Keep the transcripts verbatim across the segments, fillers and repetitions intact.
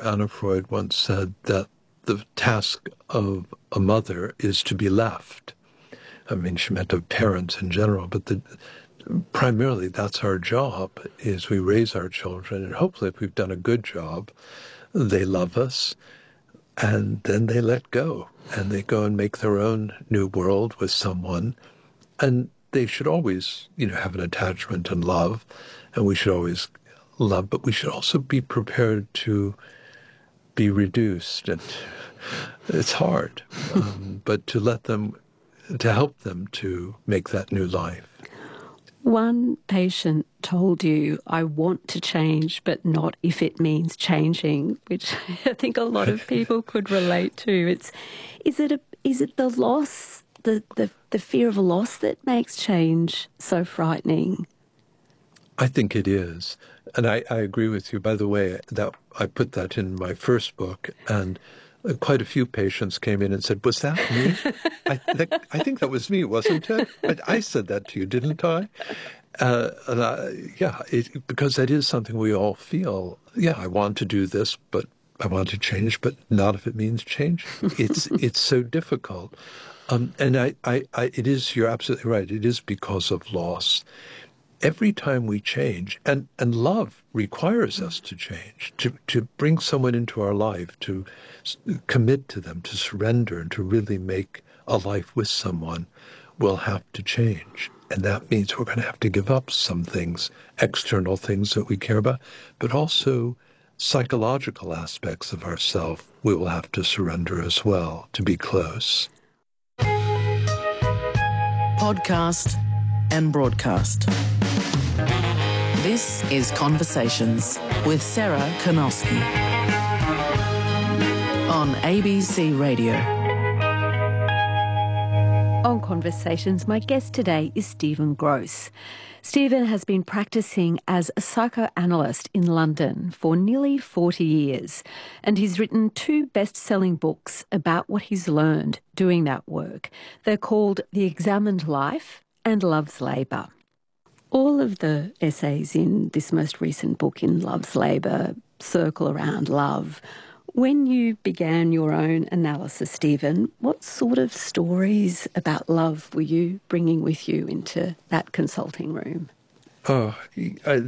Anna Freud once said that the task of a mother is to be left. I mean, she meant of parents in general, but the, primarily that's our job, is we raise our children, and hopefully if we've done a good job, they love us, and then they let go, and they go and make their own new world with someone, and they should always, you know, have an attachment and love, and we should always love, but we should also be prepared to be reduced, and it's hard, um, but to let them, to help them to make that new life. One patient told you, I want to change, but not if it means changing, which I think a lot of people could relate to. It's, is it a, is it the loss, the, the, the fear of a loss that makes change so frightening? I think it is. And I, I agree with you. By the way, that I put that in my first book, and quite a few patients came in and said, was that me? I, th- I think that was me, wasn't it? I, I said that to you, didn't I? Uh, and I, yeah, it, because that is something we all feel. Yeah, I want to do this, but I want to change, but not if it means change. It's it's so difficult. Um, and I, I, I, it is, you're absolutely right, it is because of loss. Every time we change, and, and love requires us to change, to, to bring someone into our life, to s- commit to them, to surrender, and to really make a life with someone, we'll have to change. And that means we're going to have to give up some things, external things that we care about, but also psychological aspects of ourselves we will have to surrender as well to be close. Podcast and broadcast. This is Conversations with Sarah Karnowski on A B C Radio. On Conversations, my guest today is Stephen Gross. Stephen has been practising as a psychoanalyst in London for nearly forty years, and he's written two best-selling books about what he's learned doing that work. They're called The Examined Life and Love's Labour. All of the essays in this most recent book, In Love's Labour, circle around love. When you began your own analysis, Stephen, what sort of stories about love were you bringing with you into that consulting room? Oh, I,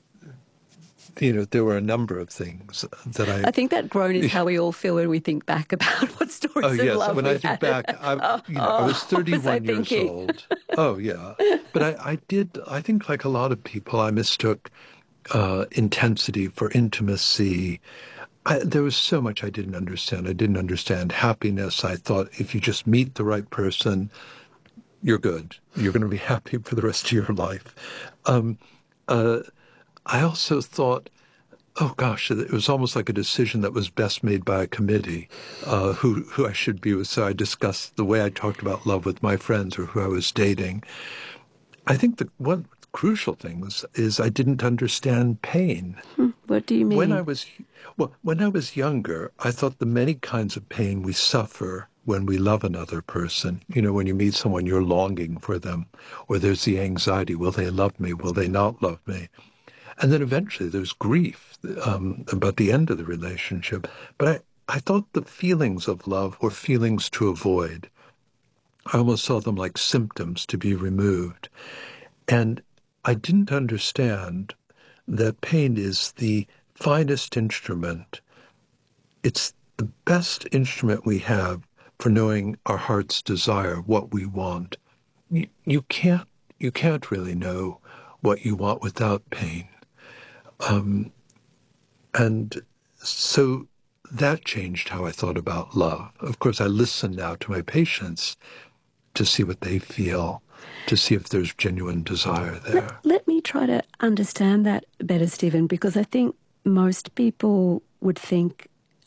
you know, there were a number of things that I... I think that groan is how we all feel when we think back about what stories oh, of yes. love When we I think had. back, I, oh, you know, I was thirty-one was I years thinking? old. Oh, yeah. But I, I did, I think like a lot of people, I mistook uh, intensity for intimacy. I, there was so much I didn't understand. I didn't understand happiness. I thought if you just meet the right person, you're good. You're going to be happy for the rest of your life. Um, uh, I also thought, oh gosh, it was almost like a decision that was best made by a committee, uh, who, who I should be with. So I discussed the way I talked about love with my friends or who I was dating. I think the one crucial thing was, is I didn't understand pain. Hmm, what do you mean? When I was, well, when I was younger, I thought the many kinds of pain we suffer when we love another person. You know, when you meet someone, you're longing for them, or there's the anxiety, will they love me? Will they not love me? And then eventually there's grief um, about the end of the relationship. But I, I thought the feelings of love were feelings to avoid. I almost saw them like symptoms to be removed. And I didn't understand that pain is the finest instrument. It's the best instrument we have for knowing our heart's desire, what we want. You, you can't, you can't really know what you want without pain. Um, and so that changed how I thought about love. Of course, I listen now to my patients to see what they feel, to see if there's genuine desire there. Let, let me try to understand that better, Stephen, because I think most people would think,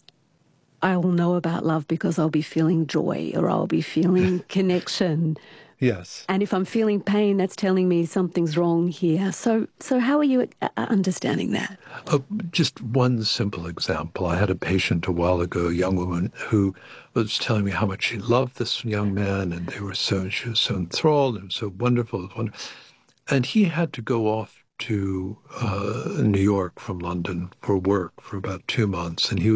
I will know about love because I'll be feeling joy or I'll be feeling connection. Yes. And if I'm feeling pain, that's telling me something's wrong here. So so how are you uh, understanding that? Uh, just one simple example. I had a patient a while ago, a young woman, who was telling me how much she loved this young man, and they were so, she was so enthralled and so wonderful. It was wonderful. And he had to go off to uh, New York from London for work for about two months, and he